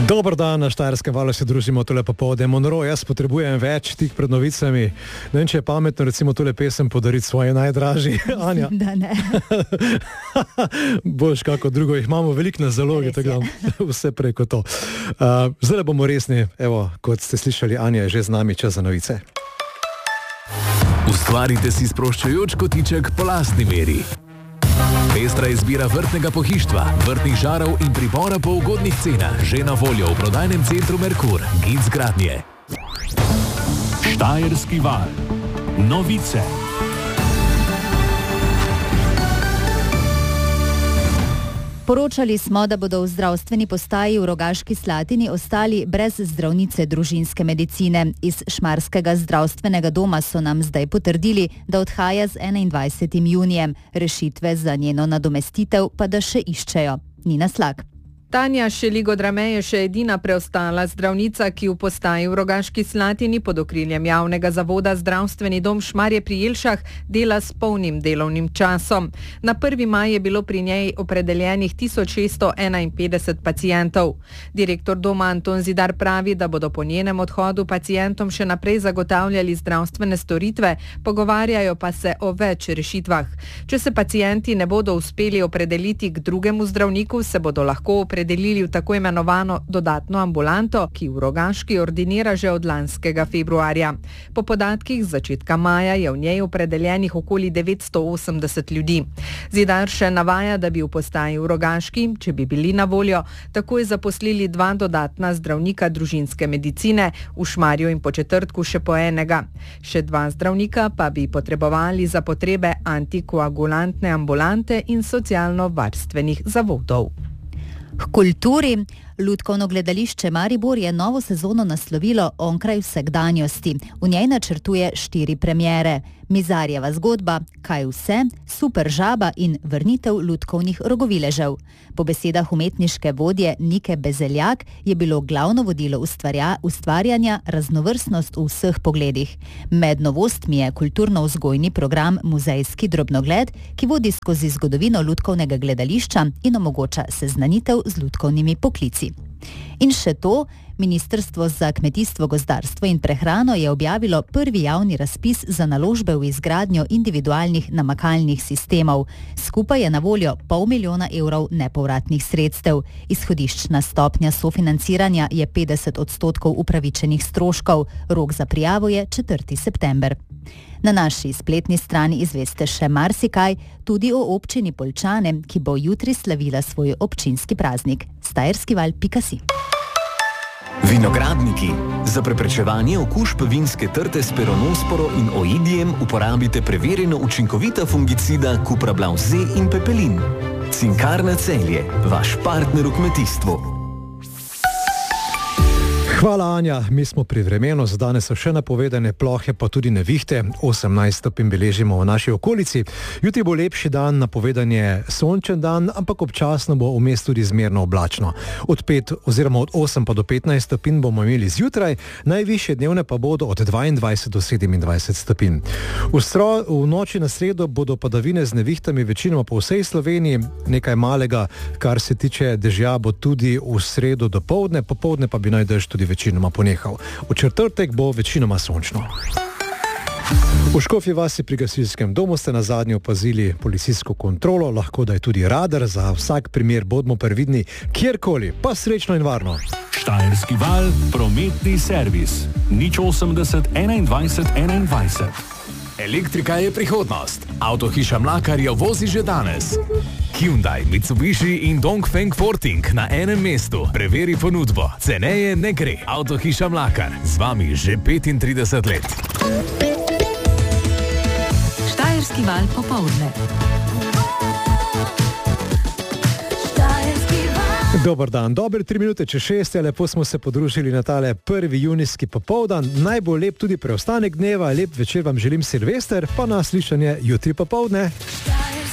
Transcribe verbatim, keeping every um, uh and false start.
Dober dan, na Štajerskem valu se družimo tole popovdne. Monroe, jaz potrebujem več tik pred novicami. Ne vem, če je pametno recimo tole pesem podariti svoje najdražji. Anja? Da ne. Boš kako drugo, jih imamo veliko na zalogi, tako vse preko to. Uh, zdaj bomo resni, evo, kot ste slišali, Anja je že z nami, čas za novice. Ustvarite si sproščajoč kotiček po lastni meri. Pestra izbira vrtnega pohištva, vrtnih žarov in pribora po ugodnih cenah, že na voljo v prodajnem centru Merkur, Gic gradnje. Štajerski val. Novice. Poročali smo, da bodo v zdravstveni postaji v Rogaški Slatini ostali brez zdravnice družinske medicine. Iz Šmarskega zdravstvenega doma so nam zdaj potrdili, da odhaja z enaindvajsetim junijem. Rešitve za njeno nadomestitev pa da še iščejo. Nina Slak. Tanja Šeligo-Drame je še edina preostala zdravnica, ki v postaji v Rogaški Slatini pod okriljem javnega zavoda Zdravstveni dom Šmarje pri Jelšah dela s polnim delovnim časom. Na prvi maj je bilo pri njej opredeljenih tisoč šeststo enainpetdeset pacientov. Direktor doma Anton Zidar pravi, da bodo po njenem odhodu pacientom še naprej zagotavljali zdravstvene storitve, pogovarjajo pa se o več rešitvah. Če se pacienti ne bodo uspeli opredeliti k drugemu zdravniku, se bodo lahko opredelili predelili v tako imenovano dodatno ambulanto, ki v Rogaški ordinira že od lanskega februarja. Po podatkih z začetka maja je v njej opredeljenih okoli devetsto osemdeset ljudi. Zidar še navaja, da bi v postaji v Rogaški, če bi bili na voljo, takoj zaposlili dva dodatna zdravnika družinske medicine, v Šmarju in Početrtku še po enega. Še dva zdravnika pa bi potrebovali za potrebe antikoagulantne ambulante in socialno-varstvenih zavodov. K kulturi. Lutkovno gledališče Maribor je novo sezono naslovilo Onkraj vsakdanjosti. V njej načrtuje štiri premiere. Mizarjeva zgodba, Kaj vse, Super žaba in Vrnitev lutkovnih rogoviležev. Po besedah umetniške vodje Nike Bezeljak je bilo glavno vodilo ustvarja, ustvarjanja raznovrstnost v vseh pogledih. Med novostmi je kulturno-vzgojni program Muzejski drobnogled, ki vodi skozi zgodovino lutkovnega gledališča in omogoča seznanitev z lutkovnimi poklici. In še to, Ministrstvo za kmetijstvo, gozdarstvo in prehrano je objavilo prvi javni razpis za naložbe v izgradnjo individualnih namakalnih sistemov. Skupaj je na voljo pol milijona evrov nepovratnih sredstev. Izhodiščna stopnja sofinanciranja je petdeset odstotkov upravičenih stroškov. Rok za prijavo je četrti september. Na naši spletni strani izveste še marsikaj, tudi o občini Poljčane, ki bo jutri slavila svoj občinski praznik. Štajerskival pika si. Vinogradniki. Za preprečevanje okužb vinske trte s peronosporo in oidijem uporabite preverjeno učinkovita fungicida Kuprablav Z in Pepelin. Cinkarna Celje, vaš partner v kmetijstvu. Hvala, Anja. Mi smo pri vremenu, za danes so še napovedane plohe, pa tudi nevihte. osemnajst stopinj beležimo v naši okolici. Jutri bo lepši dan, napovedan je sončen dan, ampak občasno bo vmes tudi zmerno oblačno. Od pet oziroma od osem pa do petnajst stopinj bomo imeli zjutraj, najvišje dnevne pa bodo od dvaindvajset do sedemindvajset stopinj. V, stro, v noči na sredo bodo padavine z nevihtami večinoma po vsej Sloveniji, nekaj malega, kar se tiče dežja, bo tudi v sredo do povdne, popovdne pa bi naj dež tudi večinoma ponehal. V četrtek bo večinoma sončno. V Škofji vasi pri gasilskem domu ste na zadnje opazili policijsko kontrolo, lahko da je tudi radar, za vsak primer bodimo previdni kjerkoli, pa srečno in varno. Štajerski val, prometni servis. nič osemdeset enaindvajset enaindvajset. Elektrika je prihodnost. Avtohiša Mlakar jo vozi že danes. Hyundai, Mitsubishi in Dongfeng Forting na enem mestu. Preveri ponudbo. Ceneje ne gre. Avtohiša Mlakar. Z vami že petintrideset let. Štajerski val popovdne. Dobar dan, dobre tri minute čez šest, lepo smo se podružili na tale prvi junijski popoldan. Naj bo lep tudi preostanek dneva, lep večer vam želim Silvester, pa na slišanje jutri popovdne.